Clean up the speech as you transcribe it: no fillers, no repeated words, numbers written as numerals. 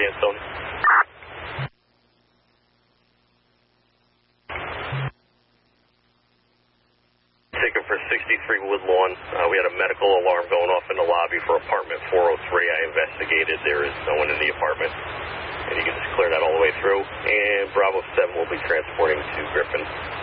Sandstone. Taken for 63 Woodlawn. We had a medical alarm going off in the lobby for apartment 403. I investigated. There is no one in the apartment. And you can just clear that all the way through. And Bravo 7 will be transporting to Griffin.